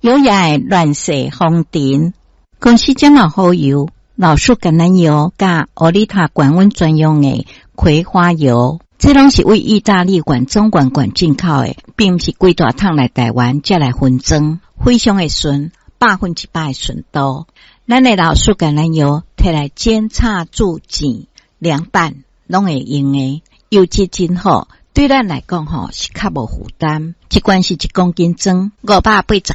优雅的乱世风尘。公司这么好油，老树橄榄油加欧丽塔管温专用的葵花油，这拢是为意大利管中管进口的，并不是规大桶来台湾才来分装，非常的纯，100%的纯度。咱的老树橄榄油摕来煎炒煮煎凉拌拢会用的，油质真好，对咱来讲是较无负担。一罐是1公斤装580